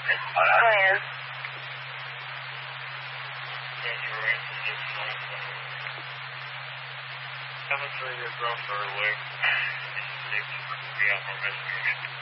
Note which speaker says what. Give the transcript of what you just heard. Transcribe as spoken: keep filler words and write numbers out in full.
Speaker 1: Go ahead.
Speaker 2: Coming through your grocery away. Be out more